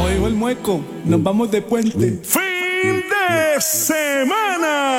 Como dijo el mueco, nos vamos de puente. ¡Fin de semana!